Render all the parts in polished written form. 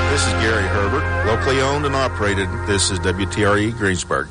This is Gary Herbert, locally owned and operated. This is WTRE Greensburg.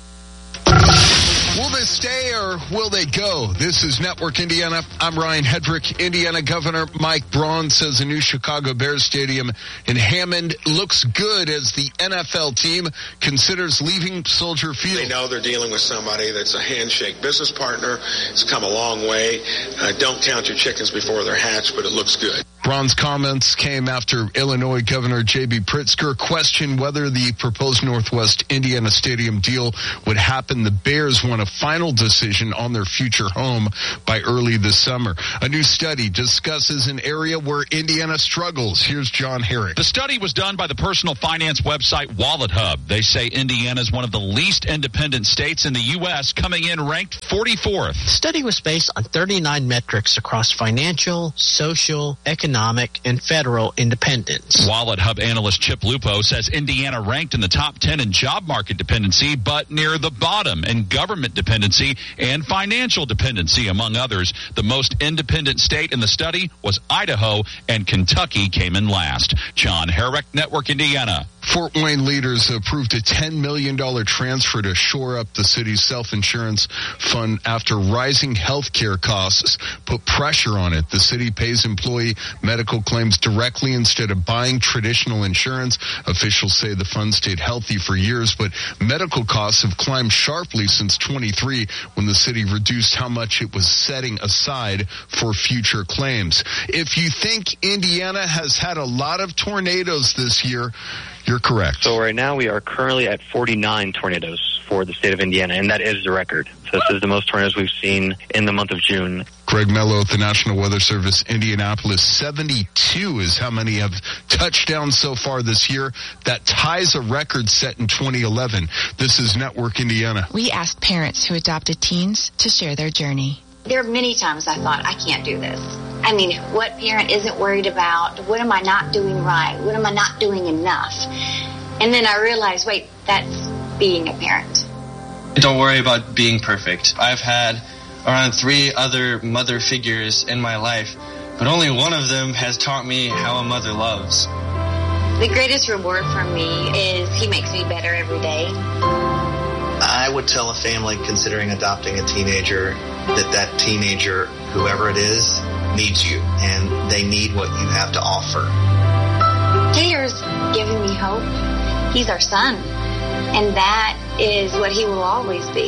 Will they stay or will they go? This is Network Indiana. I'm Ryan Hedrick. Indiana Governor Mike Braun says the new Chicago Bears Stadium in Hammond looks good as the NFL team considers leaving Soldier Field. They know they're dealing with somebody that's a handshake business partner. It's come a long way. Don't count your chickens before they're hatched, but it looks good. Braun's comments came after Illinois Governor J.B. Pritzker questioned whether the proposed Northwest Indiana Stadium deal would happen. The Bears want a final decision on their future home by early this summer. A new study discusses an area where Indiana struggles. Here's John Herrick. The study was done by the personal finance website WalletHub. They say Indiana is one of the least independent states in the U.S., coming in ranked 44th. The study was based on 39 metrics across financial, social, economic, and federal independence. WalletHub analyst Chip Lupo says Indiana ranked in the top 10 in job market dependency, but near the bottom in government dependency and financial dependency, among others. The most independent state in the study was Idaho, and Kentucky came in last. John Herrick, Network Indiana. Fort Wayne leaders approved a $10 million transfer to shore up the city's self-insurance fund after rising health care costs put pressure on it. The city pays employee medical claims directly instead of buying traditional insurance. Officials say the fund stayed healthy for years, but medical costs have climbed sharply since 23 when the city reduced how much it was setting aside for future claims. If you think Indiana has had a lot of tornadoes this year, you're correct. So right now we are currently at 49 tornadoes for the state of Indiana, and that is the record. So this is the most tornadoes we've seen in the month of June. Greg Mello at the National Weather Service, Indianapolis. 72 is how many have touched down so far this year. That ties a record set in 2011. This is Network Indiana. We asked parents who adopted teens to share their journey. There are many times I thought, I can't do this. I mean, what parent isn't worried about? What am I not doing right? What am I not doing enough? And then I realized, wait, that's being a parent. Don't worry about being perfect. I've had around 3 other mother figures in my life, but only one of them has taught me how a mother loves. The greatest reward for me is he makes me better every day. I would tell a family considering adopting a teenager that teenager, whoever it is, needs you, and they need what you have to offer. Taylor's giving me hope. He's our son, and that is what he will always be.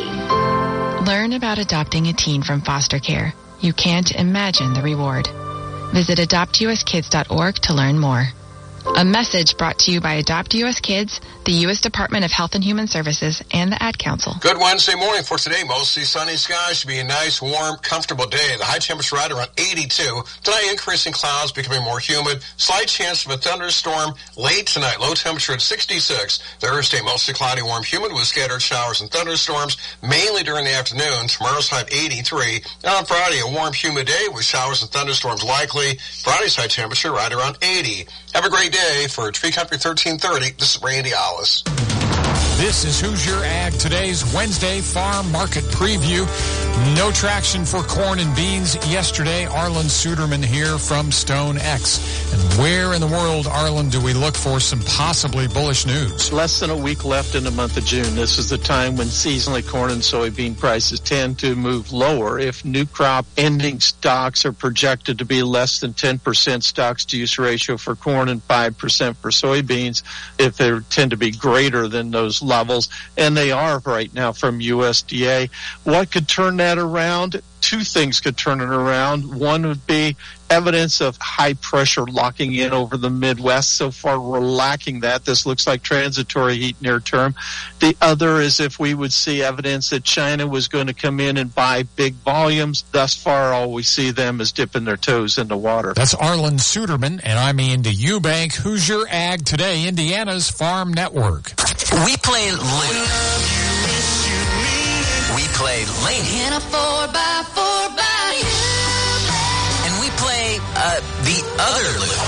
Learn about adopting a teen from foster care. You can't imagine the reward. Visit adoptuskids.org to learn more. A message brought to you by Adopt U.S. Kids, the U.S. Department of Health and Human Services, and the Ad Council. Good Wednesday morning for today. Mostly sunny skies. Should be a nice, warm, comfortable day. The high temperature right around 82. Tonight, increasing clouds, becoming more humid. Slight chance of a thunderstorm late tonight. Low temperature at 66. Thursday, mostly cloudy, warm, humid with scattered showers and thunderstorms, mainly during the afternoon. Tomorrow's high 83. And on Friday, a warm, humid day with showers and thunderstorms likely. Friday's high temperature right around 80. Have a great day. For Tree Country 1330, this is Randy Alice. This is Hoosier Ag Today's Wednesday Farm Market Preview. No traction for corn and beans yesterday. Arlen Suderman here from Stone X. And where in the world, Arlen, do we look for some possibly bullish news? Less than a week left in the month of June. This is the time when seasonally corn and soybean prices tend to move lower. If new crop ending stocks are projected to be less than 10% stocks-to-use ratio for corn and 5% for soybeans, if they tend to be greater than those levels, and they are right now from USDA. What could turn that around? 2 things could turn it around. One would be evidence of high pressure locking in over the Midwest. So far, we're lacking that. This looks like transitory heat near term. The other is if we would see evidence that China was going to come in and buy big volumes. Thus far, all we see them is dipping their toes in the water. That's Arlen Suderman, and I'm Andy Eubank. Hoosier Ag Today, Indiana's Farm Network. We play Luke. We play Laney. In a 4x4 by you. And we play the other Luke.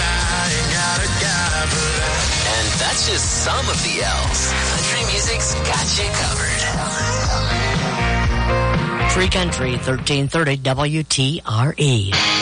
And that's just some of the L's. Country music's got you covered. Free Country 1330 WTRE.